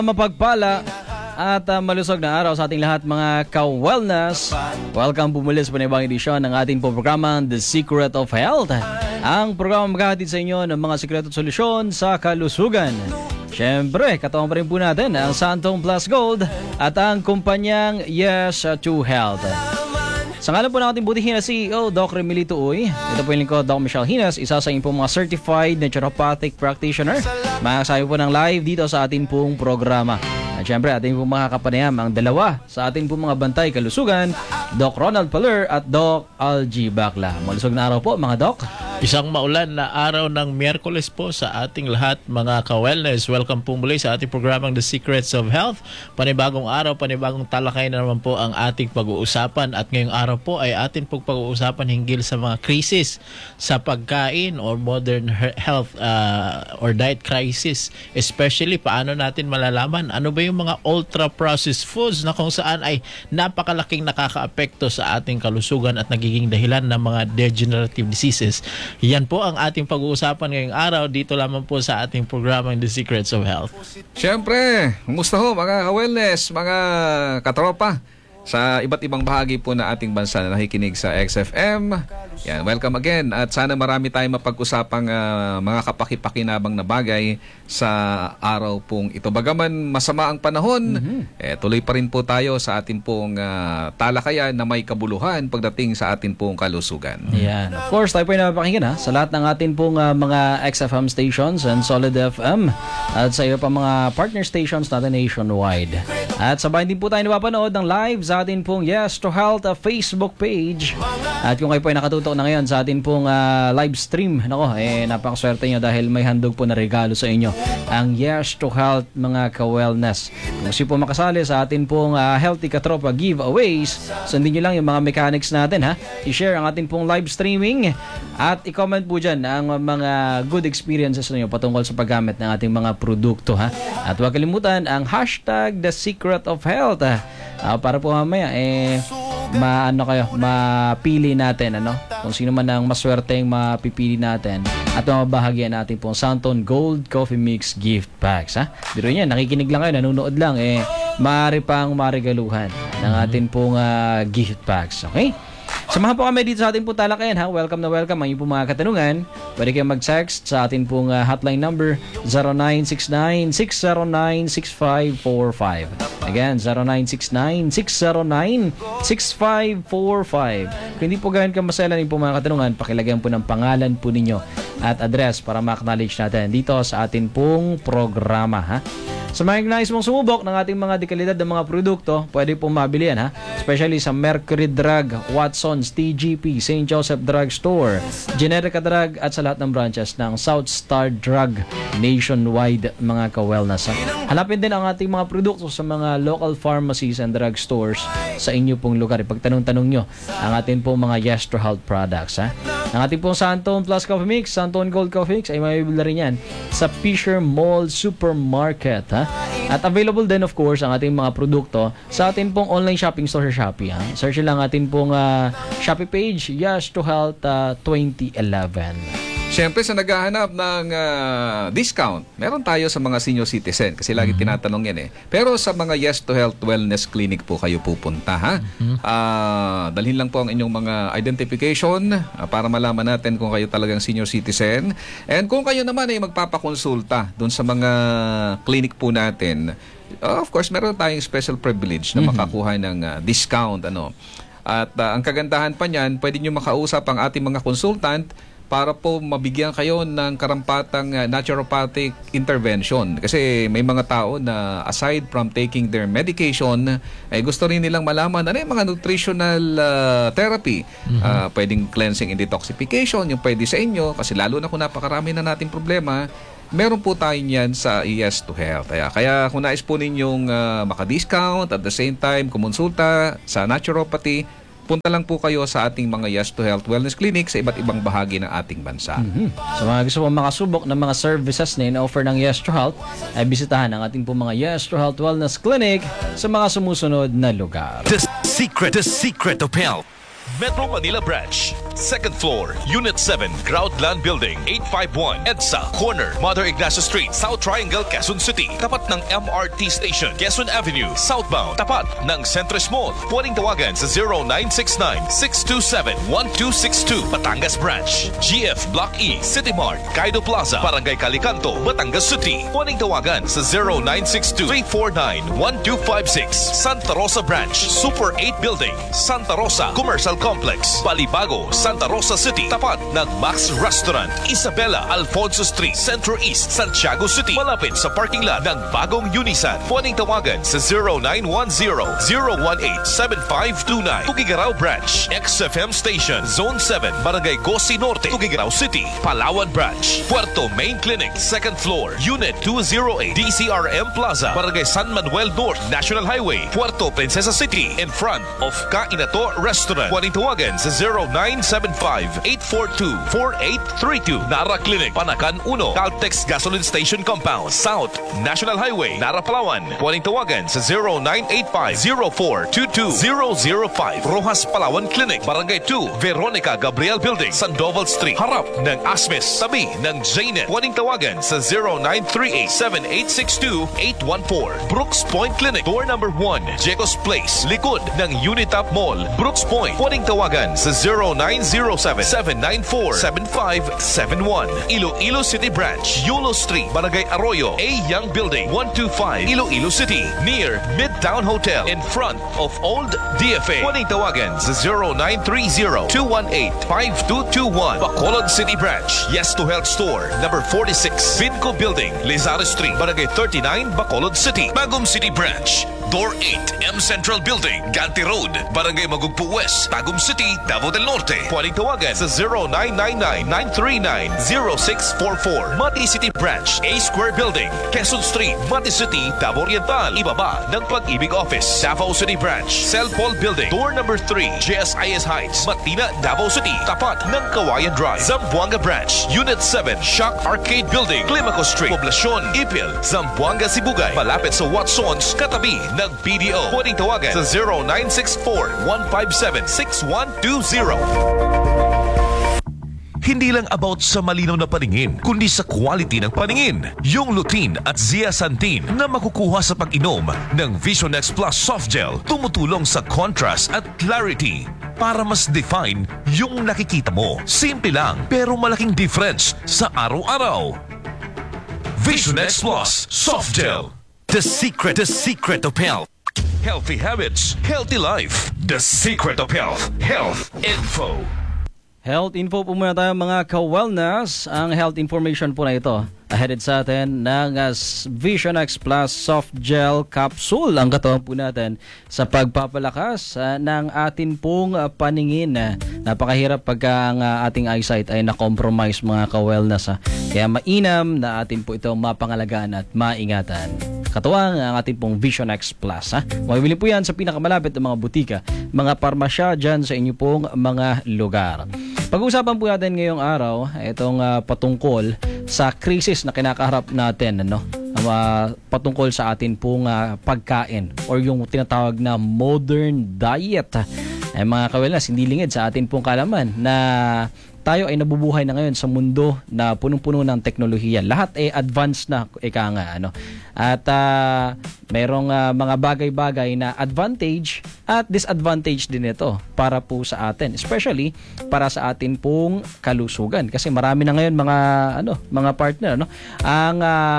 Mapagpala at malusog na araw sa ating lahat mga ka-wellness. Welcome bumuli sa panibang edisyon ng ating programang The Secret of Health. Ang programa maghahatid sa inyo ng mga sikreto at solusyon sa kalusugan. Siyempre, kataon pa rin po natin ang Santong Plus Gold at ang kumpanyang Yes to Health. Sa ngalan po ng ating butihin na CEO, Doc Remilito Uy. Ito po yung lingkod, Doc Michelle Hines, isa sa inyong pong mga certified naturopathic practitioner. Makakasabi po ng live dito sa ating pong programa. At syempre, ating pong makakapanayam ang dalawa sa ating pong mga bantay kalusugan, Doc Ronald Paler at Doc Algie Bacla. Malusog na araw po mga Doc. Isang maulan na araw ng Miyerkules po sa ating lahat mga ka-wellness. Welcome po muli sa ating programang The Secrets of Health. Panibagong araw, panibagong talakay na naman po ang ating pag-uusapan. At ngayong araw po ay ating pag-uusapan hinggil sa mga krisis sa pagkain or modern health or diet crisis. Especially paano natin malalaman ano ba yung mga ultra-processed foods na kung saan ay napakalaking nakakaapekto sa ating kalusugan at nagiging dahilan ng mga degenerative diseases. Yan po ang ating pag-uusapan ngayong araw dito lamang po sa ating programang The Secrets of Health. Siyempre, kumusta ho mga ka-wellness, mga katropa sa iba't ibang bahagi po na ating bansa na nakikinig sa XFM. Yan, welcome again at sana marami tayong mapag-usapang mga kapaki-pakinabang na bagay sa araw pong ito. Bagaman masama ang panahon, tuloy pa rin po tayo sa ating pong talakayan na may kabuluhan pagdating sa ating pong kalusugan. Yan. Of course, tayo po yung napapakinggan sa lahat ng ating pong mga XFM stations and Solid FM at sa iyo pa mga partner stations natin nationwide. At sabay din po tayo napapanood ng live sa atin pong Yes to Health Facebook page. At kung kayo po ay nakatutok na ngayon sa atin pong live stream, napakaswerte nyo dahil may handog po na regalo sa inyo. Ang Yes to Health mga ka-wellness. Kung gusto po makasali sa atin pong Healthy Katropa giveaways, sundin nyo lang yung mga mechanics natin I-share ang atin pong live streaming at i-comment po dyan ang mga good experiences ninyo patungkol sa paggamit ng ating mga produkto At huwag kalimutan ang hashtag The Secret of Health para po mamaya mapili natin kung sino man ang maswerteng mapipili natin at mabahagyan natin pong Santon Gold Coffee Mix gift packs Biro niya, nakikinig lang kayo, nanonood lang maaari pang marigaluhan ng atin pong gift packs. Okay? Samahan po kami dito sa ating pong talakayan Welcome na welcome ang inyong pong mga katanungan. Pwede kayong mag-text sa ating pong hotline number 0969-609-6545. Again, 0969-609-6545. Kung hindi po gawin ka maselan yung pong mga katanungan, pakilagyan po ng pangalan po ninyo at address para ma-acknowledge natin dito sa ating pong programa Sa mga nais mong sumubok ng ating mga dekalidad ng mga produkto, pwede pong mabili yan especially sa Mercury Drug, Watson's, TGP, St. Joseph Drug Store, Generica Drug at sa lahat ng branches ng South Star Drug nationwide mga ka-wellness Hanapin din ang ating mga produkto sa mga local pharmacies and drug stores sa inyo pong lugar. Ipagtanong-tanong nyo ang ating pong mga Yes to Health products Ang ating pong Santon Plus Coffee Mix, Santon Gold Coffee Mix ay mabibili rin yan sa Fisher Mall Supermarket At available din of course ang ating mga produkto sa ating pong online shopping store sa Shopee Search lang ating pong Shopee page, Yes to Health 2011. Siyempre sa naghahanap ng discount, meron tayo sa mga senior citizen kasi lagi tinatanong yan Pero sa mga Yes to Health Wellness Clinic po kayo pupunta dalhin lang po ang inyong mga identification para malaman natin kung kayo talagang senior citizen. And kung kayo naman ay magpapakonsulta dun sa mga clinic po natin, of course meron tayong special privilege na makakuha ng discount At ang kagandahan pa niyan, pwede nyo makausap ang ating mga consultant para po mabigyan kayo ng karampatang naturopathic intervention. Kasi may mga tao na aside from taking their medication, ay gusto rin nilang malaman ano yung mga nutritional therapy. Pwedeng cleansing and detoxification, yung pwede sa inyo. Kasi lalo na kung napakarami na nating problema, meron po tayo niyan sa Yes to Health. Kaya kung nais po ninyong maka-discount at the same time kumonsulta sa naturopathy, punta lang po kayo sa ating mga Yes to Health Wellness Clinic sa iba't ibang bahagi ng ating bansa. Sa mga gusto pong makasubok ng mga services na in-offer ng Yes to Health, ay bisitahan ang ating pong mga Yes to Health Wellness Clinic sa mga sumusunod na lugar. The Secret of Health. Metro Manila Branch. Second floor, Unit 7, Ground Land Building, 851 EDSA, corner, Mother Ignacio Street, South Triangle, Quezon City. Tapat ng MRT Station, Quezon Avenue, southbound. Tapat ng Centris Mall. Pwedeng tawagan sa 0969-627-1262. Batangas Branch. GF Block E, City Mart, Kaido Plaza, Barangay Calicanto, Batangas City. Pwedeng tawagan sa 0962-349-1256. Santa Rosa Branch, Super 8 Building, Santa Rosa Commercial Complex, Balibago, Santa Rosa City. Tapat ng Max Restaurant, Isabela Alfonso Street, Centro East, Santiago City. Malapit sa parking lot ng bagong Unisan. Pwedeng tawagan sa 0910-018-7529. Tugigaraw Branch, XFM Station, Zone 7, Barangay Gosi Norte, Tugigaraw City. Palawan Branch, Puerto Main Clinic, second floor, Unit 208, DCRM Plaza, Barangay San Manuel North, National Highway, Puerto Princesa City, in front of Kainato Restaurant. Pwedeng tawagan sa 0975-842-4832. Nara Clinic, Panakan 1, Caltex Gasoline Station Compound, South, National Highway, Nara, Palawan. Pwedeng tawagan sa 0985-0422005. Rojas Palawan Clinic, Barangay 2, Veronica Gabriel Building, Sandoval Street, harap ng Asmis, tabi ng Jnet. Pwedeng tawagan sa 0938-7862-814. Brooks Point Clinic, door number 1, Jecos Place, likod ng Unitap Mall, Brooks Point. Pwedeng tawagan sa 0907-794-7571. Iloilo City Branch, Yulo Street, Barangay Arroyo, A. Young Building, 125, Iloilo City, near Midtown Hotel, in front of Old DFA. Pwedeng tawagan sa 0930-218-5221. Bacolod City Branch, Yes to Health Store, number 46, Vinco Building, Lizardo Street, Barangay 39, Bacolod City. Bagum City Branch, Door 8, M Central Building, Ganti Road, Barangay Magugpo West, Tagum City, Davao del Norte. Pwedeng tawagan sa 0999-939-0644. Mati City Branch, A Square Building, Quezon Street, Mati City, Davao Oriental, ibaba ng Pag-ibig Office. Davao City Branch, Celpol Building, door number 3, JSIS Heights, Matina, Davao City, tapat ng Kawayan Drive. Zamboanga Branch, Unit 7, Shock Arcade Building, Climaco Street, Poblacion, Ipil, Zamboanga, Sibugay, malapit sa Watsons, katabi ng BDO. Pwedeng tawagan sa 0964-157-6120. Hindi lang about sa malinaw na paningin, kundi sa quality ng paningin. Yung lutein at zeaxanthin na makukuha sa pag-inom ng Vision X Plus Soft Gel tumutulong sa contrast at clarity para mas define yung nakikita mo. Simple lang pero malaking difference sa araw-araw. Vision X Plus Soft Gel. The secret of health. Healthy habits, healthy life. The secret of health. Health info. Health info po muna tayo mga ka-wellness. Ang health information po na ito ahead sa atin ng Vision X Plus Soft Gel Capsule. Ang katuwang po natin sa pagpapalakas ng atin pong paningin. Napakahirap pagka ang ating eyesight ay na-compromise mga ka-wellness. Kaya mainam na atin po itong mapangalagaan at maingatan. Katuwang ang ating pong Vision X Plus. Mabibili po yan sa pinakamalapit ng mga butika, mga parmasya dyan sa inyo pong mga lugar. Pag-uusapan po natin ngayong araw itong patungkol sa krisis na kinakaharap natin, patungkol sa atin pong pagkain or yung tinatawag na modern diet. Mga ka-wellness, hindi lingid sa atin pong kalaman na tayo ay nabubuhay na ngayon sa mundo na punong-puno ng teknolohiya. Lahat ay advanced na, ika nga. At merong mga bagay-bagay na advantage at disadvantage din ito para po sa atin. Especially para sa atin pong kalusugan. Kasi marami na ngayon mga partner, ang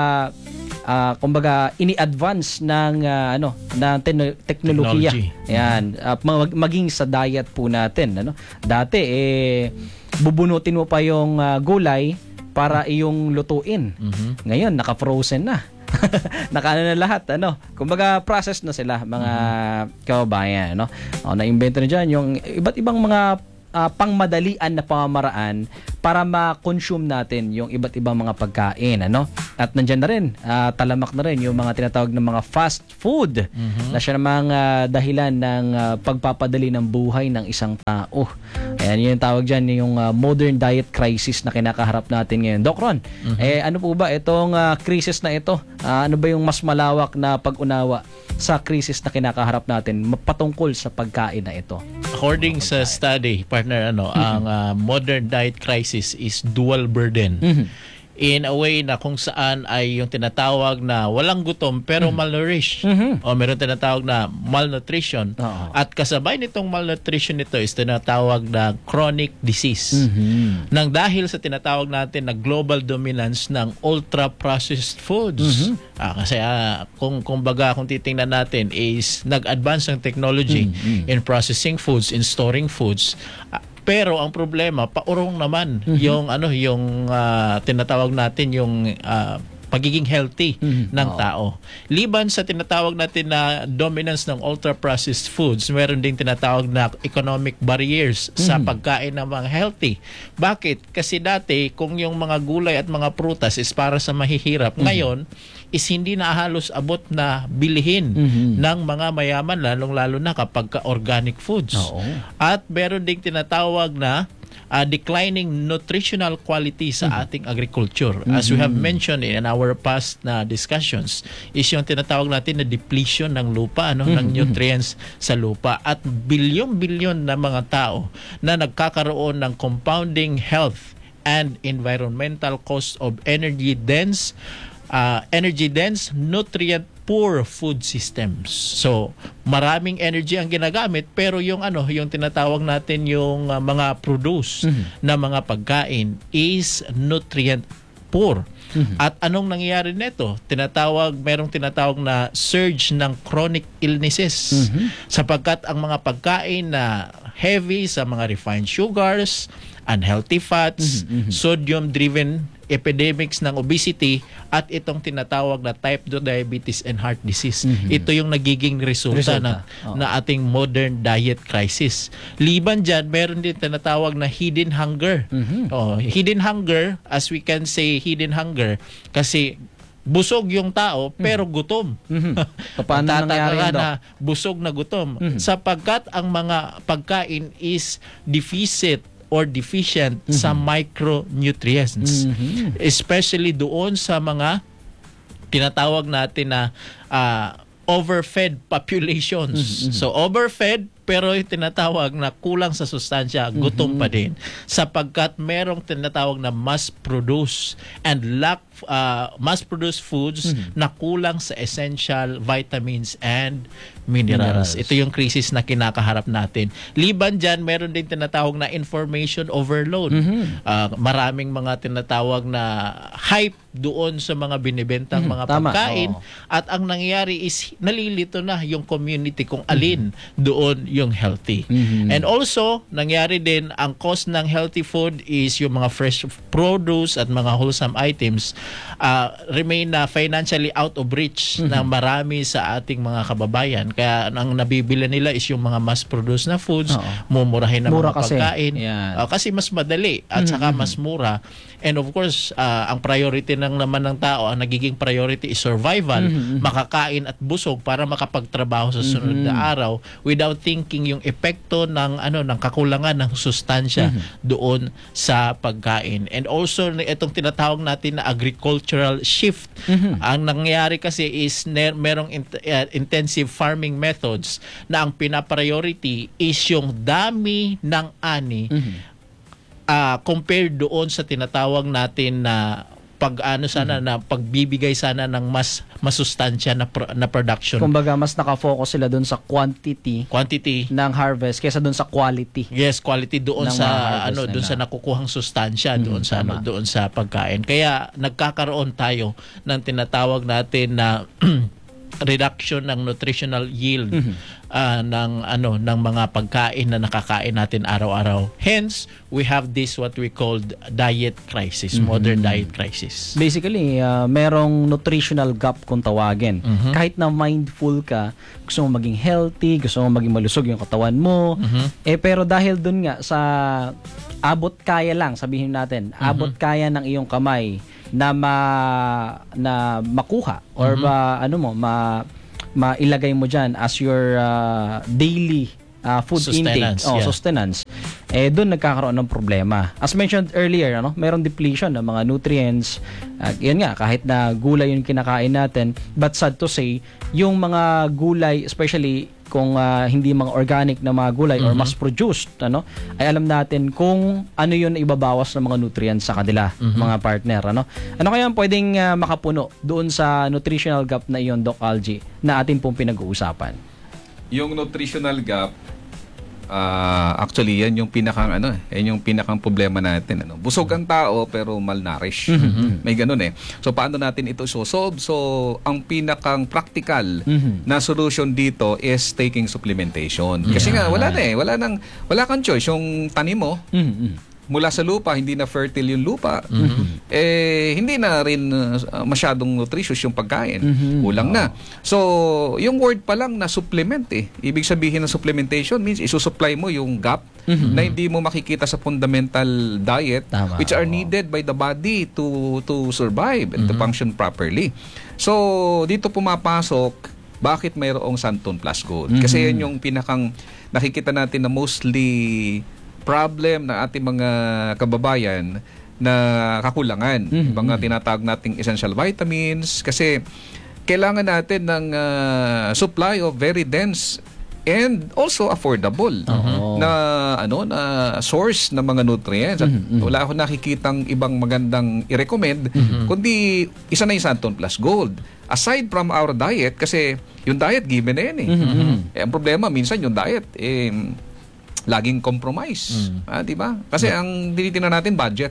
kumbaga ini-advance ng teknolohiya. Ayan, maging sa diet po natin, Dati bubunutin mo pa yung gulay para iyong lutuin. Ngayon naka-frozen na. Nakaano na lahat, Kumbaga process na sila mga kababayan, na-invento na diyan yung iba't ibang mga pangmadalian na pamamaraan para ma-consume natin yung iba't ibang mga pagkain, At nandiyan na rin, talamak na rin yung mga tinatawag ng mga fast food na siya namang dahilan ng pagpapadali ng buhay ng isang tao. Ayan, yung tawag dyan, yung modern diet crisis na kinakaharap natin ngayon. Doc Ron, ano po ba itong crisis na ito? Ano ba yung mas malawak na pag-unawa sa crisis na kinakaharap natin patungkol sa pagkain na ito? According sa study, partner, ang modern diet crisis is dual burden. In a way na kung saan ay yung tinatawag na walang gutom pero malnourished. O meron tinatawag na malnutrition. Oo. At kasabay nitong malnutrition nito is tinatawag na chronic disease. Nang dahil sa tinatawag natin na global dominance ng ultra-processed foods. Kasi kung titingnan natin is nag-advance ang technology in processing foods, in storing foods. Pero ang problema, paurong naman yung tinatawag natin yung pagiging healthy ng tao. Liban sa tinatawag natin na dominance ng ultra-processed foods, meron ding tinatawag na economic barriers sa pagkain ng mga healthy. Bakit? Kasi dati, kung yung mga gulay at mga prutas is para sa mahihirap, ngayon is hindi na halos abot na bilihin ng mga mayaman, lalong-lalo na kapag organic foods. At meron ding tinatawag na declining nutritional quality sa ating agriculture. As we have mentioned in our past na discussions, is yung tinatawag natin na depletion ng lupa, ng nutrients sa lupa. At bilyon-bilyon na mga tao na nagkakaroon ng compounding health and environmental cost of energy-dense, nutrient-poor food systems. So, maraming energy ang ginagamit pero yung tinatawag natin yung mga produce na mga pagkain is nutrient poor. At anong nangyayari nito? Merong tinatawag na surge ng chronic illnesses. Sapagkat ang mga pagkain na heavy sa mga refined sugars, unhealthy fats, sodium-driven epidemics ng obesity at itong tinatawag na type 2 diabetes and heart disease. Ito yung nagiging resulta na ating modern diet crisis. Liban dyan, meron din tinatawag na hidden hunger. Hidden hunger, as we can say hidden hunger, kasi busog yung tao pero gutom. Paano nangyari yun, Doc? Na busog na gutom. Sapagkat ang mga pagkain is deficient or deficient sa micronutrients. Especially doon sa mga tinatawag natin na overfed populations. So overfed pero yung tinatawag na kulang sa sustansya, gutom pa din. Sapagkat merong tinatawag na mass-produce and mass-produced foods na kulang sa essential vitamins and minerals. Ito yung crisis na kinakaharap natin. Liban dyan, meron din tinatawag na information overload. Maraming mga tinatawag na hype doon sa mga binibentang mga pagkain. At ang nangyayari is nalilito na yung community kung alin doon yung healthy. And also, nangyari din, ang cost ng healthy food is yung mga fresh produce at mga wholesome items remain na financially out of reach ng marami sa ating mga kababayan. Kaya ang nabibili nila is yung mga mass-produced na foods, mumurahin na mga pagkain. Kasi mas madali at saka mas mura. And of course, ang priority naman ng tao, ang nagiging priority is survival, makakain at busog para makapagtrabaho sa sunod na araw without thinking yung epekto ng kakulangan ng sustansya doon sa pagkain. And also itong tinatawag natin na agricultural shift. Ang nangyayari kasi is merong intensive farming methods na ang pinapriority is yung dami ng ani compared doon sa tinatawag natin na pagbibigay sana ng mas masustansya na production. Kumbaga, mas nakafocus sila doon sa quantity ng harvest kaysa doon sa quality. Yes, quality doon sa doon sa nakukuhang sustansya doon sa pagkain. Kaya nagkakaroon tayo ng tinatawag natin na reduction ng nutritional yield ng mga pagkain na nakakain natin araw-araw. Hence, we have this what we call diet crisis, modern diet crisis. Basically, merong nutritional gap kung tawagin. Kahit na mindful ka, gusto mo maging healthy, gusto mo maging malusog yung katawan mo, pero dahil dun nga sa abot kaya lang, sabihin natin, abot kaya ng iyong kamay na makuha or mailagay mo dyan as your daily food sustenance, intake, sustenance, doon nagkakaroon ng problema. As mentioned earlier, merong depletion ng mga nutrients. Yan nga, kahit na gulay yung kinakain natin, but sad to say, yung mga gulay, especially kung hindi mga organic na mga gulay or mass produced, ano, ay alam natin kung ano yun ibabawas ng mga nutrients sa kanila, mga partner, ano. Ano kaya ang pwedeng makapuno doon sa nutritional gap na iyon, Doc Algie, na atin pong pinag-uusapan? Yung nutritional gap, actually yan yung pinakang problema natin, ano. Busog ang tao pero malnourished. May ganun eh. So paano natin ito isosolve? So ang pinakang practical na solution dito is taking supplementation. Kasi nga wala kang choice. Yung tanim mo mula sa lupa, hindi na fertile yung lupa, hindi na rin masyadong nutritious yung pagkain. Kulang na. So, yung word pa lang na supplement ibig sabihin ng supplementation means isusupply mo yung gap na hindi mo makikita sa fundamental diet. Tama. Which are needed by the body to survive and to function properly. So, dito pumapasok bakit mayroong Santon Plus Gold. Kasi yan yung pinakang nakikita natin na mostly problem ng ating mga kababayan na kakulangan. Mga tinatawag nating essential vitamins kasi kailangan natin ng supply of very dense and also affordable na source ng mga nutrients. At wala akong nakikitang ibang magandang i-recommend kundi isa na yung Santon Plus Gold. Aside from our diet, kasi yung diet given na yan ang problema minsan yung diet laging compromise. Di ba? Kasi ang tinitingnan natin budget.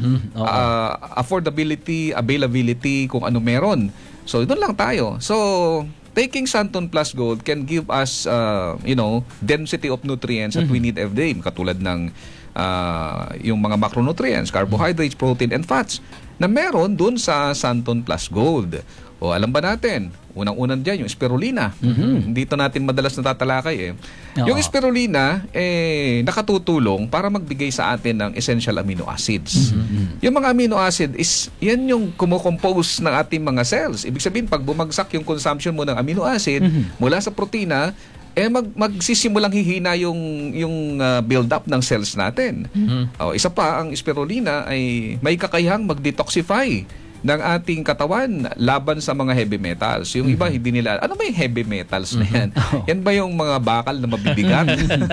Affordability, availability, kung ano meron. So, doon lang tayo. So, taking Santon Plus Gold can give us, density of nutrients that we need every day. Katulad ng yung mga macronutrients, carbohydrates, protein, and fats na meron doon sa Santon Plus Gold. O alam ba natin, unang-unang dyan, yung spirulina. Dito natin madalas natatalakay Yung spirulina, nakatutulong para magbigay sa atin ng essential amino acids. Yung mga amino acid yan yung kumukompose ng ating mga cells. Ibig sabihin, pag bumagsak yung consumption mo ng amino acid mula sa protina, magsisimulang hihina yung build-up ng cells natin. Isa pa, ang spirulina ay may kakayahang mag-detoxify ng ating katawan laban sa mga heavy metals. Yung iba hindi nila, ano ba yung heavy metals na yan? Yan ba yung mga bakal na mabibigat?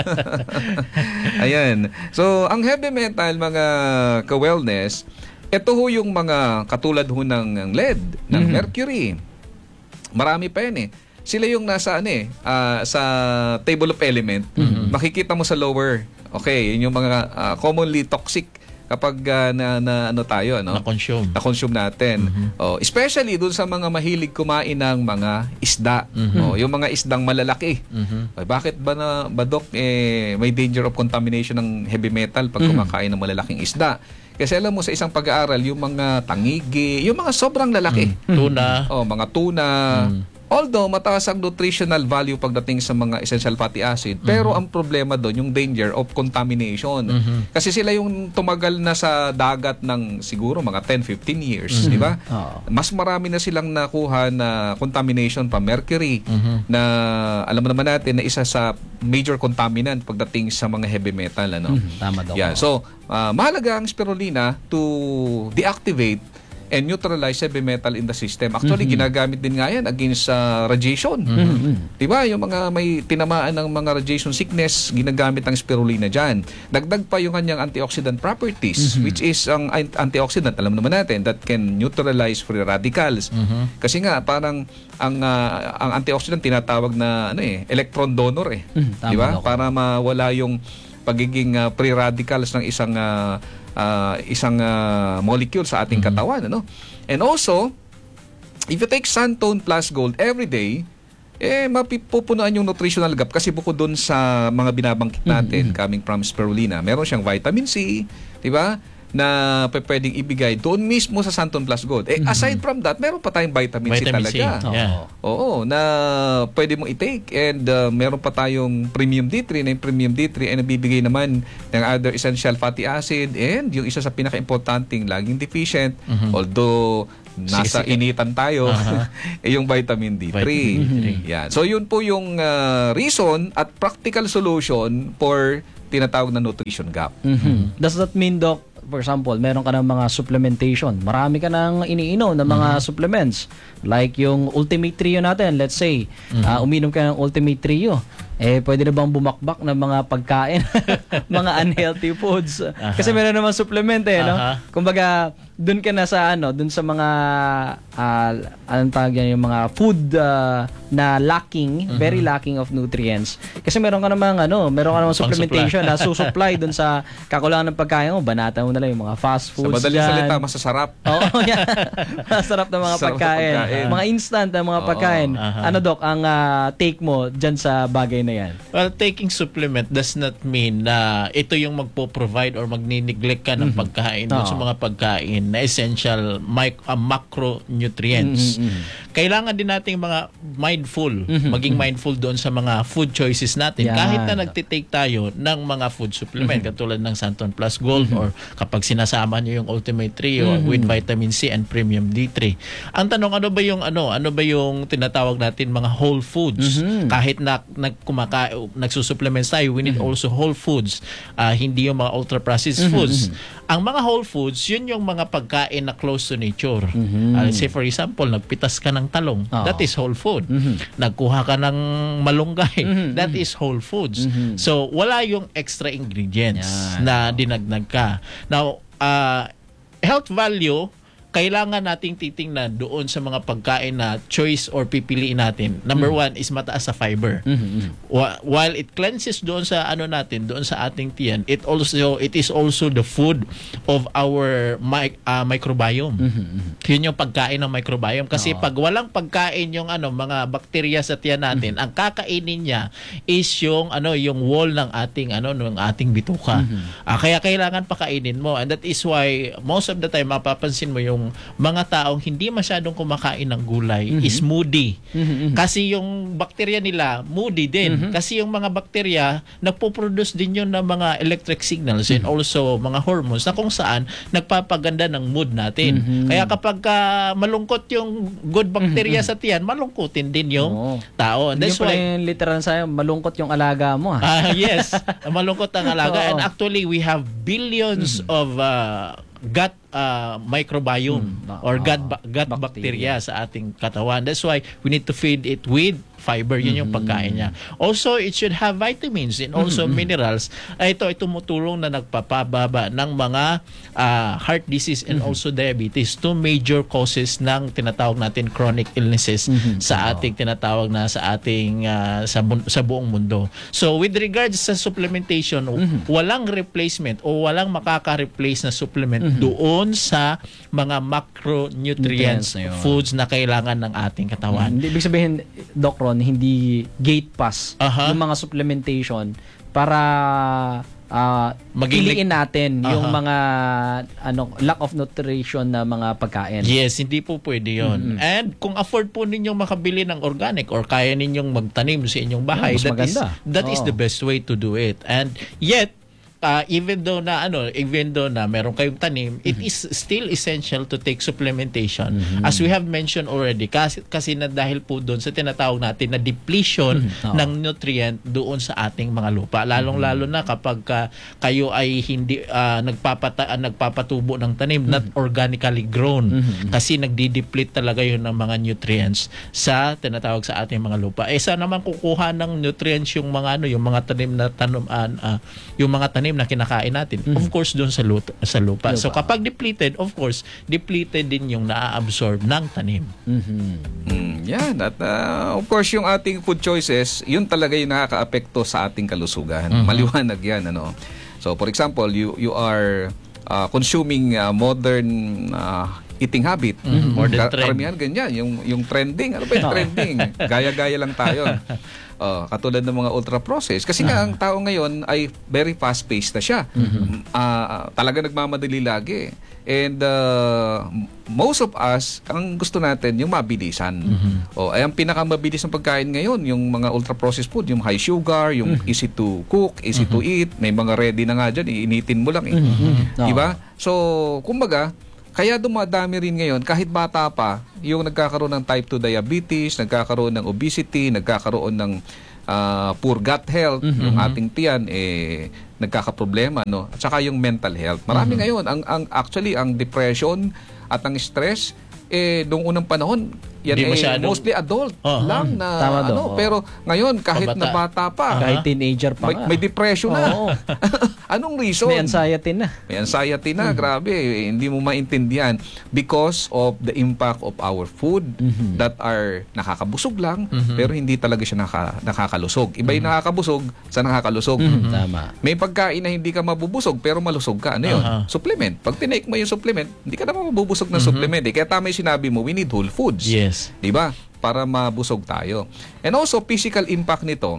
Ayan. So, ang heavy metal, mga ka-wellness, ito ho yung mga katulad ho ng lead, ng mercury. Marami pa yan Sila yung nasa sa table of element. Makikita mo sa lower. Okay, yun yung mga commonly toxic kapag na-consume natin. Especially dun sa mga mahilig kumain ng mga isda. Yung mga isdang malalaki. Bakit ba Doc, may danger of contamination ng heavy metal pag kumakain ng malalaking isda? Kasi alam mo sa isang pag-aaral, yung mga tangigi, yung mga sobrang lalaki. Tuna. Mga tuna. Although mataas ang nutritional value pagdating sa mga essential fatty acid, pero ang problema doon yung danger of contamination. Kasi sila yung tumagal na sa dagat ng siguro mga 10-15 years, di ba? Mas marami na silang nakuha na contamination pa mercury na alam naman natin na isa sa major contaminant pagdating sa mga heavy metal, Tama daw. Yeah, so mahalaga ang spirulina to deactivate and neutralize heavy metal in the system. Actually, ginagamit din nga yan against radiation. Diba? Yung mga may tinamaan ng mga radiation sickness, ginagamit ang spirulina dyan. Dagdag pa yung kanyang antioxidant properties, which is ang antioxidant, alam naman natin, that can neutralize free radicals. Kasi nga, parang ang antioxidant tinatawag na electron donor diba? Para mawala yung pagiging free radicals ng isang molecule sa ating katawan, And also, if you take Santon Plus Gold every day, mapupunuan yung nutritional gap kasi bukod dun sa mga binabangkit natin coming from spirulina, meron siyang vitamin C, di ba? Na pwedeng ibigay doon mismo sa Santon Plus Gold. Aside from that, meron pa tayong vitamin C talaga. Oo, na pwede mong i-take. And meron pa tayong premium D3, na yung premium D3 ay nabibigay naman ng other essential fatty acid, and yung isa sa pinaka-importanting laging deficient, although nasa initan tayo, yung vitamin D3. Yan. So yun po yung reason at practical solution for tinatawag na nutrition gap. Does that mean, Doc, for example, meron ka ng mga supplementation. Marami ka nang iniinom ng mga supplements. Like yung Ultimate Trio natin, let's say, uminom ka ng Ultimate Trio. Pwede na bang bumakbak ng mga pagkain, mga unhealthy foods? Kasi meron naman supplement no? Kumbaga, dun ka na sa dun sa mga anong tawag yan, yung mga food na lacking, very lacking of nutrients. Kasi meron ka namang supplementation na susupply dun sa kakulangan ng pagkain mo. Banata mo na lang yung mga fast foods. Sa madaling salita, masasarap. Oo, yan. Masarap na mga Sarap na pagkain. pagkain. Mga instant na mga pagkain. Ano, Doc, ang take mo dyan sa bagay na yan? Well, taking supplement does not mean na ito yung magpo-provide or magni-neglect ka ng pagkain doon sa mga pagkain na essential macronutrients. Kailangan din nating mga mindful, maging mindful doon sa mga food choices natin. Yan. Kahit na nagtitake tayo ng mga food supplement katulad ng Santon Plus Gold or kapag sinasama nyo yung Ultimate Trio with vitamin C and Premium D3. Ang tanong, ano ba yung tinatawag natin mga whole foods? Kahit na nagsusupplements tayo, we need also whole foods. Hindi yung mga ultra-processed foods. Ang mga whole foods, yun yung mga pagkain na close to nature. Say for example, nagpitas ka ng talong, that is whole food. Nagkuha ka ng malunggay, that is whole foods. So, wala yung extra ingredients na dinagdag ka. Now, health value, kailangan nating titingnan doon sa mga pagkain na choice or pipiliin natin. Number one is mataas sa fiber. While it cleanses doon sa doon sa ating tiyan, it is also the food of our microbiome. Yun yung pagkain ng microbiome. Kasi pag walang pagkain yung mga bakterya sa tiyan natin, ang kakainin niya is yung wall ng ating ng ating bituka. Kaya kailangan pakainin mo, and that is why most of the time mapapansin mo yung mga taong hindi masyadong kumakain ng gulay is moody. Kasi yung bakterya nila moody din. Kasi yung mga bakterya nagpo-produce din yun ng mga electric signals and also mga hormones na kung saan nagpapaganda ng mood natin. Kaya kapag malungkot yung good bacteria sa tiyan, malungkutin din yung tao. And That's that's why yung literal sa'yo, malungkot yung alaga mo. yes, malungkot ang alaga. And actually, we have billions of gut microbiome or gut bacteria sa ating katawan. That's why we need to feed it with fiber. Yun yung pagkain niya. Also, it should have vitamins and also minerals. Ito ay tumutulong na nagpapababa ng mga heart disease and also diabetes. Two major causes ng tinatawag natin chronic illnesses sa ating tinatawag na sa ating sa buong mundo. So, with regards sa supplementation, walang replacement o walang makaka-replace na supplement doon sa mga macronutrients Na yun. foods na kailangan ng ating katawan. Hindi, ibig sabihin, Doc Ron, hindi gate pass yung mga supplementation para piliin natin yung mga lack of nutrition na mga pagkain. Yes, hindi po pwede yun. And kung afford po ninyong makabili ng organic or kaya ninyong magtanim sa inyong bahay, Mas maganda. that is the best way to do it. And yet, even though na meron kayong tanim, it is still essential to take supplementation. As we have mentioned already, kasi na dahil po doon sa tinatawag natin na depletion ng nutrient doon sa ating mga lupa. Lalong-lalo na kapag kayo ay hindi nagpapatubo ng tanim, not organically grown. Kasi nagdi-deplete talaga yun ng mga nutrients sa tinatawag sa ating mga lupa. Saan naman kukuha ng nutrients yung mga yung mga tanim na yung mga tanim na kinakain natin, of course doon sa lupa. So kapag depleted, of course depleted din yung naa-absorb ng tanim. Yan. At of course yung ating food choices, yun talaga yung nakaka-apekto sa ating kalusugan. Maliwanag yan. So for example, you are consuming modern eating habit. Modern trend. Karamihan ganyan. Yung trending. Ano ba yung trending? Gaya-gaya lang tayo. Katulad ng mga ultra-processed. Kasi nga, ang tao ngayon ay very fast-paced na siya. Talaga nagmamadali lagi. And most of us, ang gusto natin, yung mabilisan. Ay ang pinakamabilis ng pagkain ngayon, yung mga ultra-processed food, yung high sugar, yung easy to cook, easy to eat. May mga ready na nga dyan, iinitin mo lang. Diba? So, kumbaga, kaya dumadami rin ngayon, kahit bata pa, yung nagkakaroon ng type 2 diabetes, nagkakaroon ng obesity, nagkakaroon ng poor gut health, yung ating tiyan nagkakaproblema, no? At saka yung mental health. Marami ngayon actually ang depression at ang stress noong unang panahon yan mostly adult lang na Tama pero ngayon kahit Pabata. na bata pa Kahit teenager pa nga. may depression Oo. na. Anong reason? May anxiety na. May anxiety na, grabe. Hindi mo maintindihan because of the impact of our food that are nakakabusog lang, pero hindi talaga siya nakakalusog. Iba yung nakakabusog sa nakakalusog. Tama. May pagkain na hindi ka mabubusog pero malusog ka. Ano yun? Supplement. Pag tinake mo yung supplement, hindi ka naman mabubusog ng supplement. Kaya tama yung sinabi mo, we need whole foods. Yes. 'Di ba? Para mabusog tayo. And also physical impact nito,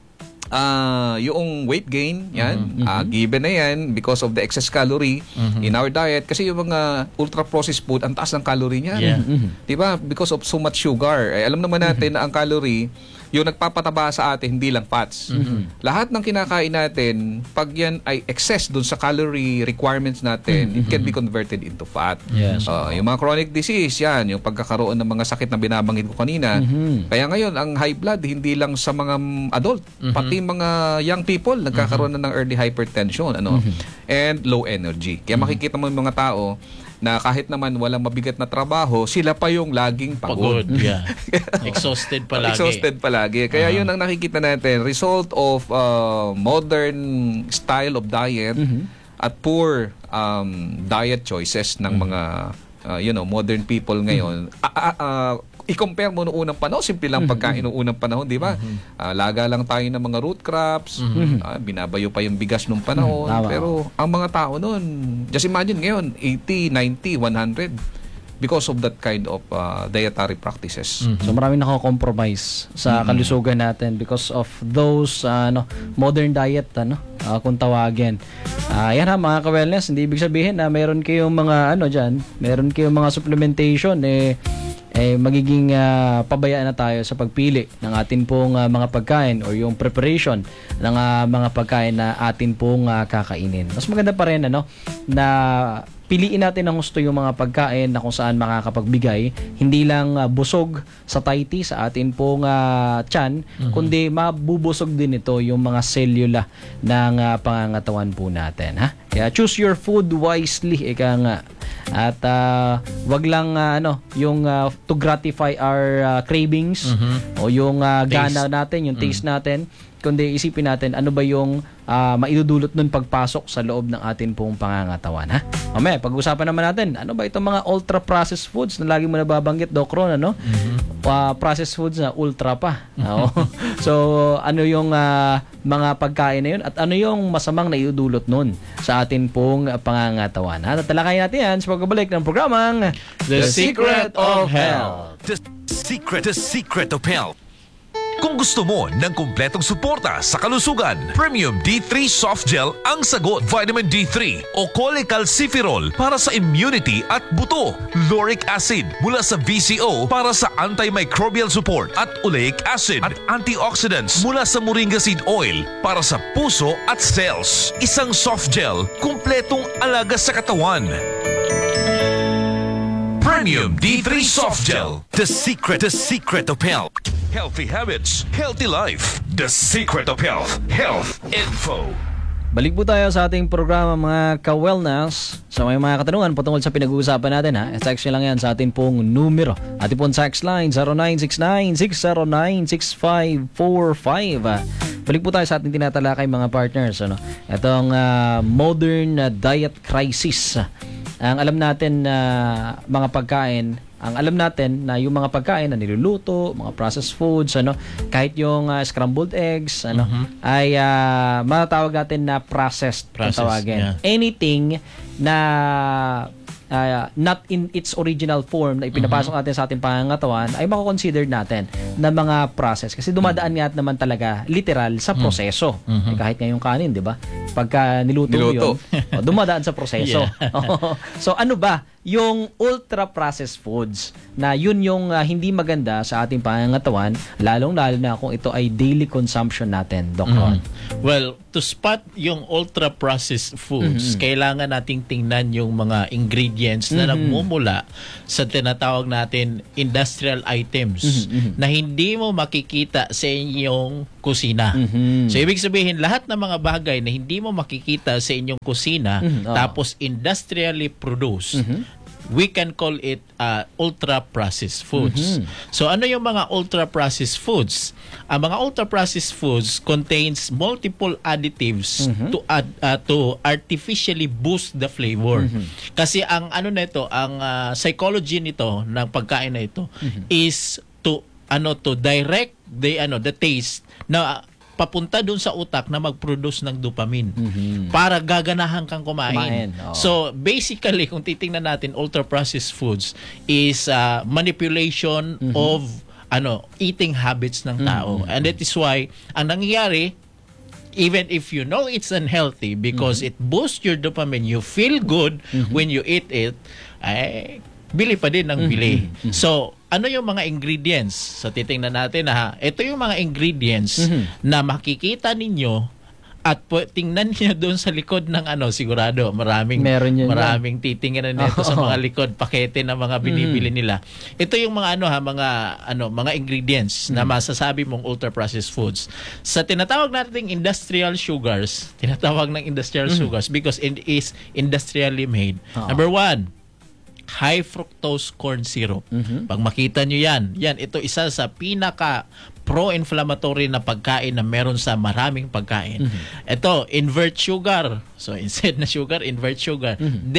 yung weight gain, yan, given na yan because of the excess calorie in our diet. Kasi yung mga ultra-processed food, ang taas ng calorie niyan. Yeah. Diba? Because of so much sugar. Alam naman natin na ang calorie, yung nagpapataba sa atin, hindi lang fats. Lahat ng kinakain natin, pag yan ay excess dun sa calorie requirements natin, it can be converted into fat. Yes. Yung mga chronic disease, yan, yung pagkakaroon ng mga sakit na binabanggit ko kanina. Kaya ngayon, ang high blood, hindi lang sa mga adult, pati mga young people, nagkakaroon na ng early hypertension, and low energy. Kaya makikita mo yung mga tao, na kahit naman walang mabigat na trabaho, sila pa yung laging pagod. Yeah. Exhausted palagi. Exhausted palagi. Kaya yun ang nakikita natin, result of modern style of diet at poor diet choices ng mga modern people ngayon. I-compare mo noong unang panahon, simple lang pagkain noong unang panahon, di ba? Laga lang tayo ng mga root crops, binabayo pa yung bigas noong panahon. Pero ang mga tao noon, just imagine ngayon, 80, 90, 100 because of that kind of dietary practices. So maraming nako-compromise sa kalusugan natin because of those modern diet kung tawagin. Yan mga ka-wellness, hindi ibig sabihin na meron kayong mga diyan, meron kayong mga supplementation magiging pabayaan na tayo sa pagpili ng atin pong mga pagkain or yung preparation ng mga pagkain na atin pong kakainin. Mas maganda pa rin na piliin natin ng gusto yung mga pagkain na kung saan makakapagbigay, hindi lang busog sa taiti sa atin pong tiyan, kundi mabubusog din ito yung mga selula ng pangangatawan po natin. Kaya choose your food wisely, ika nga. At wag lang yung to gratify our cravings o yung gana natin, yung taste natin, kundi isipin natin ano ba yung maidudulot nun pagpasok sa loob ng atin pong pangangatawan. Mamaya, pag-usapan naman natin, ano ba itong mga ultra-processed foods na lagi mo nababanggit, Doc Ron, processed foods na ultra pa. So, ano yung mga pagkain na yun at ano yung masamang naidudulot nun sa atin pong pangangatawan. Tatalakayin natin yan sa pagbabalik ng programang The Secret of Health. The Secret of Health. Kung gusto mo ng kumpletong suporta sa kalusugan, Premium D3 Soft Gel ang sagot. Vitamin D3 o cholecalciferol para sa immunity at buto. Lauric acid mula sa VCO para sa antimicrobial support at oleic acid at antioxidants mula sa moringa seed oil para sa puso at cells. Isang soft gel, kumpletong alaga sa katawan. Premium D3 Soft Gel. The secret of health. Healthy habits, healthy life. The secret of health. Health info. Balik po tayo sa ating programa mga ka-wellness. So may mga katanungan patungkol sa pinag-uusapan natin text lang yan sa ating pong numero. Ating pong text line 0969-609-6545. Balik po tayo sa ating tinatalakay mga partners. Itong modern diet crisis. Ang alam natin na mga pagkain, ang alam natin na yung mga pagkain na niluluto, mga processed foods, kahit yung scrambled eggs, ay matatawag natin na processed, kung tawagin. Yeah. Anything na not in its original form na ipinapasok natin sa ating pangangatawan ay mako-consider natin na mga process. Kasi dumadaan nga naman talaga literal sa proseso. Kahit ngayong kanin, di ba? Pagka niluto. Yun, dumadaan sa proseso. So ano ba yung ultra-processed foods na yun yung hindi maganda sa ating pangangatawan, lalong-lalo na kung ito ay daily consumption natin, Doc Ron? Well, to spot yung ultra-processed foods, kailangan nating tingnan yung mga ingredients na nagmumula sa tinatawag natin industrial items na hindi mo makikita sa inyong kusina. Mhm. So ibig sabihin lahat ng mga bagay na hindi mo makikita sa inyong kusina tapos industrially produced, we can call it ultra-processed foods. So ano yung mga ultra-processed foods? Ang mga ultra-processed foods contains multiple additives to artificially boost the flavor. Kasi ang ano nito, ang psychology nito ng pagkain na ito is to direct the taste na papunta dun sa utak na mag-produce ng dopamine para gaganahan kang kumain. Oo. So basically kung titingnan natin, ultra-processed foods is manipulation of eating habits ng tao. And that is why ang nangyayari, even if you know it's unhealthy because it boosts your dopamine, you feel good when you eat it, ay bili pa din ng bili. So, ano yung mga ingredients? So, titingnan natin ito yung mga ingredients na makikita ninyo at tingnan niyo doon sa likod ng sigurado maraming titingnan nito sa mga likod pakete ng mga binibili nila. Ito yung mga mga ingredients na masasabi mong ultra processed foods. Sa tinatawag nating industrial sugars because it is industrially made. Number 1, high fructose corn syrup. Pag makita nyo yan, ito isa sa pinaka pro-inflammatory na pagkain na meron sa maraming pagkain. Ito, invert sugar. So, instead na sugar, invert sugar.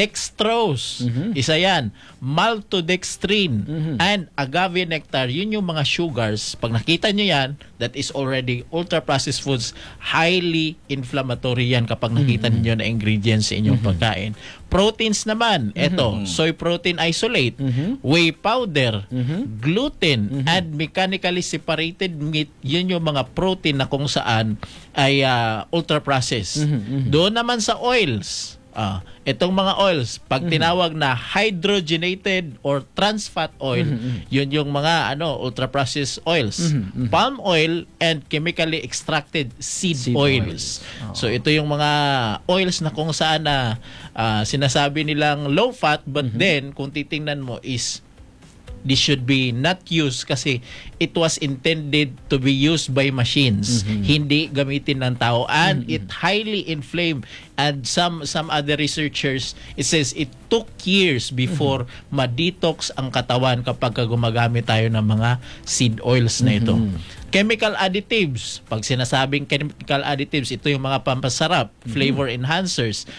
Dextrose. Isa yan. Maltodextrin. And agave nectar. Yun yung mga sugars. Pag nakita nyo yan, that is already ultra-processed foods. Highly inflammatory yan kapag nakita niyo na ingredients sa inyong pagkain. Proteins naman. Ito, soy protein isolate, whey powder, gluten, and mechanically separated meat. Yun yung mga protein na kung saan ay ultra-processed. Doon naman sa oils, itong mga oils, pag tinawag na hydrogenated or trans fat oil, yun yung mga ultra-processed oils. Palm oil and chemically extracted seed oils. So ito yung mga oils na kung saan na sinasabi nilang low fat, but then kung titingnan mo is this should be not used kasi it was intended to be used by machines, hindi gamitin ng tao, and it highly inflamed. And some other researchers, it says it took years before ma-detox ang katawan kapag gumagamit tayo ng mga seed oils na ito. Chemical additives. Pag sinasabing chemical additives, ito yung mga pampasarap, flavor enhancers.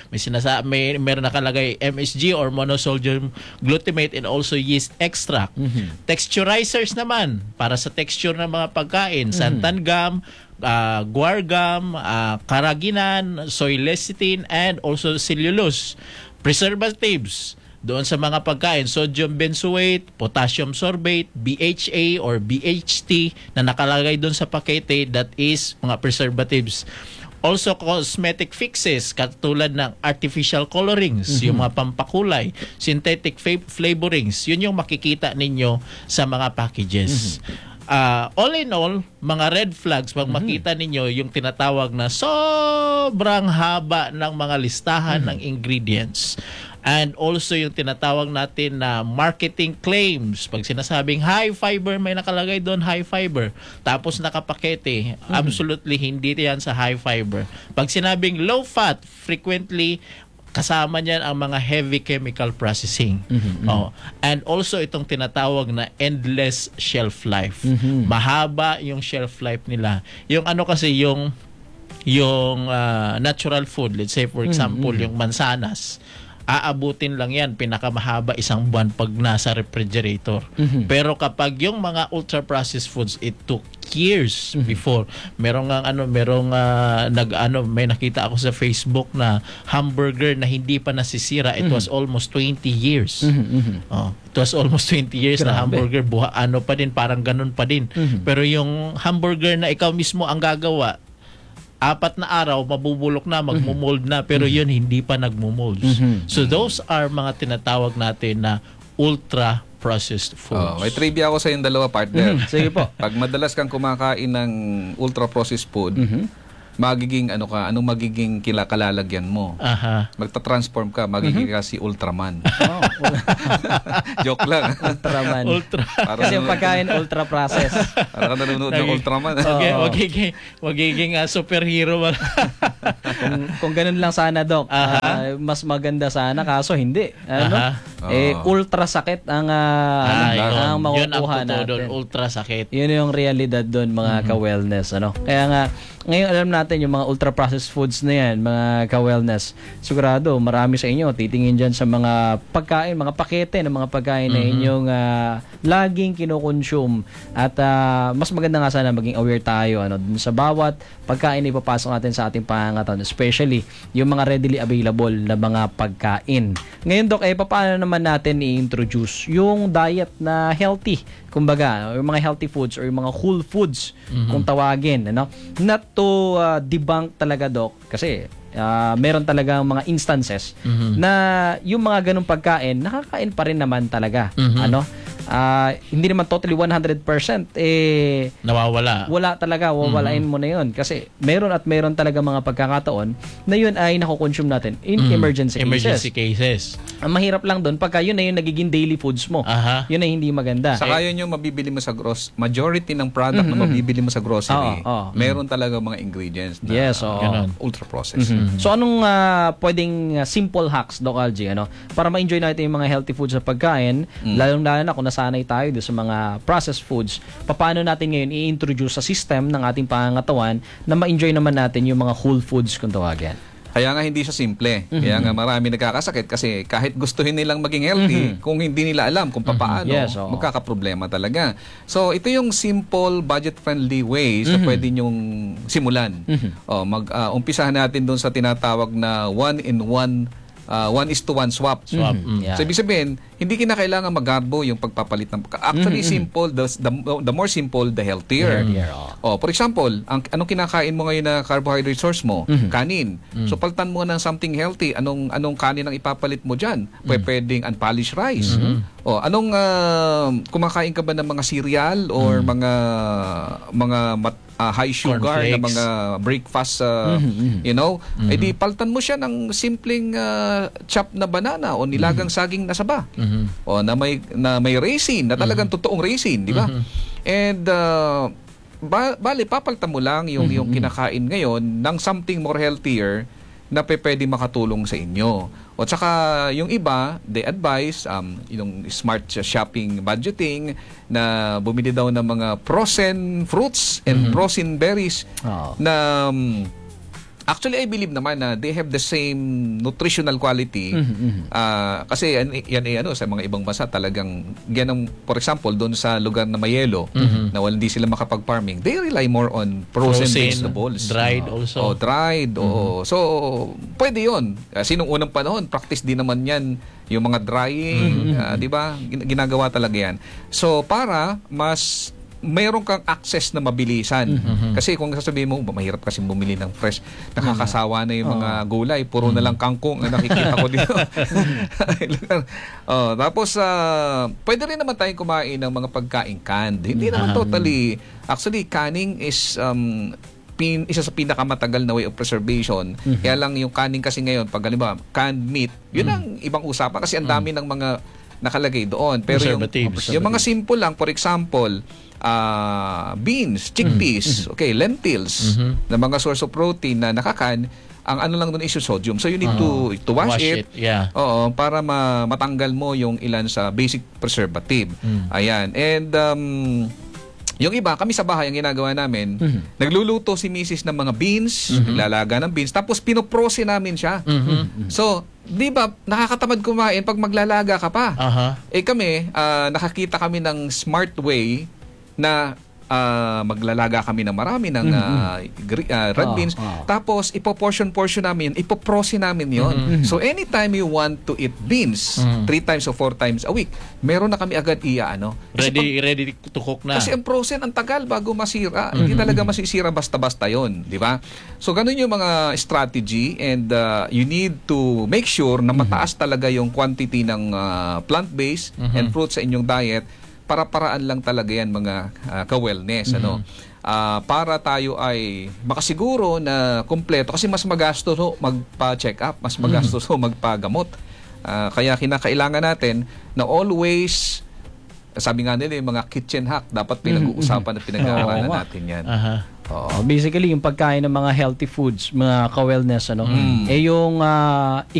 Meron nakalagay MSG or monosodium glutamate and also yeast extract. Texturizers naman, para sa texture ng mga pagkain, santan gum, guar gum, carrageenan, soy lecithin, and also cellulose. Preservatives, doon sa mga pagkain, sodium benzoate, potassium sorbate, BHA or BHT na nakalagay doon sa pakete, that is mga preservatives. Also, cosmetic fixes katulad ng artificial colorings, yung mga pampakulay, synthetic flavorings, yun yung makikita ninyo sa mga packages. All in all, mga red flags, pag makita ninyo yung tinatawag na sobrang haba ng mga listahan ng ingredients. And also yung tinatawag natin na marketing claims. Pag sinasabing high fiber, may nakalagay doon high fiber. Tapos nakapakete, absolutely hindi yan sa high fiber. Pag sinabing low fat, frequently kasama niyan ang mga heavy chemical processing. And also itong tinatawag na endless shelf life. Mahaba yung shelf life nila. Yung kasi yung natural food, let's say for example, yung mansanas, aabutin lang yan pinakamahaba 1 buwan pag nasa refrigerator. Pero kapag yung mga ultra processed foods, it took years before. May nakita ako sa Facebook na hamburger na hindi pa nasisira. It was almost 20 years. It was almost 20 years na hamburger, pa din, parang ganun pa din. Pero yung hamburger na ikaw mismo ang gagawa, 4 na araw, mabubulok na, magmumold na, pero yun hindi pa nagmumold. So those are mga tinatawag natin na ultra-processed foods. May trivia ako sa yung dalawa, partner. Sige po. Pag madalas kang kumakain ng ultra-processed food, magiging ano ka, anong magiging kalalagyan mo. Aha. Magta-transform ka, magiging ka si Ultraman. Oh, Joke lang. Ultraman. Ultra. Kasi yung pagkain ultra process. Para ka nanonood ng Ultraman. Okay, Oo. magiging superhero. Kung ganun lang sana, Doc, mas maganda sana, kaso hindi. Ano? Aha. Ultra sakit ang ang yun ang makukuha totoo doon, natin. ultra sakit. Yun yung realidad doon, mga ka-wellness. Ano? Kaya nga, ngayon alam natin yung mga ultra-processed foods na yan, mga ka-wellness. Sigurado, marami sa inyo titingin dyan sa mga pagkain, mga pakete ng mga pagkain na inyong laging kinokonsume. At mas maganda nga sana maging aware tayo dun sa bawat pagkain na ipapasok natin sa ating pangangatan, especially yung mga readily available na mga pagkain. Ngayon, Doc, paano naman natin i-introduce yung diet na healthy? Kumbaga, yung mga healthy foods or yung mga whole foods kung tawagin, not to debunk talaga, Doc, kasi meron talaga mga instances na yung mga ganung pagkain nakakain pa rin naman talaga. Hindi naman totally 100% Nawawala. wala talaga, wawalain mo na yun kasi meron talaga mga pagkakataon na yun ay nakukonsume natin in emergency cases. Ang mahirap lang doon pagka yun na yung nagiging daily foods mo. Aha. Yun ay hindi maganda. Saka yun yung mabibili mo sa majority ng product na mabibili mo sa grocery, meron talaga mga ingredients na Yes, oo. Ganun. ultra-processed. So anong pwedeng simple hacks, Doc Algie, para ma-enjoy natin yung mga healthy foods sa pagkain, lalong-lalo na kung nasanay tayo doon sa mga processed foods, paano natin ngayon i-introduce sa system ng ating pangangatawan na ma-enjoy naman natin yung mga whole foods kung tawagin? Kaya nga hindi siya simple. Kaya nga marami nagkakasakit kasi kahit gustuhin nilang maging healthy, kung hindi nila alam kung paano, Yes, oo. magkakaproblema talaga. So ito yung simple, budget-friendly ways na pwede nyong simulan. Umpisahan natin doon sa tinatawag na 1-in-1 1:1 swap. Yeah. So ibig sabihin, hindi kinakailangan magarbo yung pagpapalit ng actually simple, the more simple the healthier. For example, anong kinakain mo ngayon na carbohydrate source mo? Kanin. So palitan mo ng something healthy. Anong kanin ang ipapalit mo diyan? Pwedeng unpolished rice. Anong kumakain ka ba ng mga cereal or mga high sugar na mga breakfast, edi paltan mo siya ng simpleng chop na banana o nilagang saging na saba. O na may raisin, na talagang totoong raisin, di ba? And bale papalitan mo lang yung kinakain ngayon ng something more healthier na pwede makatulong sa inyo. O tsaka yung iba, they advise yung smart shopping budgeting na bumili daw ng mga frozen fruits and frozen berries na actually I believe naman na they have the same nutritional quality. Kasi yan ay sa mga ibang bansa talagang ganang, for example doon sa lugar na mayelo na hindi sila makapag-farming, they rely more on frozen vegetables. Dried also. Dried. So pwede yun. Kasi nung unang panahon practice din naman yan yung mga drying, di ba? Ginagawa talaga yan. So para mas mayroon kang access na mabilisan. Kasi kung sasabihin mo, mahirap kasi bumili ng fresh, nakakasawa na yung mga gulay, puro na lang kangkong ang nakikita ko dito. Tapos, pwede rin naman tayong kumain ng mga pagkain canned. Hindi naman totally, actually, canning is isa sa pinakamatagal na way of preservation. Kaya lang yung canning kasi ngayon, pag halimbawa, canned meat, yun ang ibang usapan kasi ang dami ng mga nakalagay doon. Pero yung mga simple lang, for example, beans, chickpeas, lentils, na mga source of protein na nakakan, ang ano lang doon is yung sodium. So you need to wash it. Yeah. Para matanggal mo yung ilan sa basic preservative. Ayan. And yung iba, kami sa bahay, ang ginagawa namin, nagluluto si misis ng mga beans, naglalaga ng beans, tapos pinoprose namin siya. So, di ba, nakakatamad kumain pag maglalaga ka pa. Kami, nakakita kami ng smart way na maglalaga kami ng marami ng red beans. Tapos, ipoportion namin yun. Ipoprose namin yun. So, anytime you want to eat beans, 3 times or 4 times a week, meron na kami agad ready to cook na. Kasi ang frozen, ang tagal bago masira. Hindi talaga masisira basta-basta yun. Di ba? So, ganun yung mga strategy and you need to make sure na mataas talaga yung quantity ng plant-based and fruits sa inyong diet para-paraan lang talaga yan mga ka-wellness. Ano? Para tayo ay makasiguro na kumpleto kasi mas magastos magpa-check up, mas magastos magpagamot. Kaya kinakailangan natin na always, sabi nga nila, yung mga kitchen hack, dapat pinag-uusapan at pinag-aaralan natin yan. Basically, yung pagkain ng mga healthy foods, mga ka-wellness, yung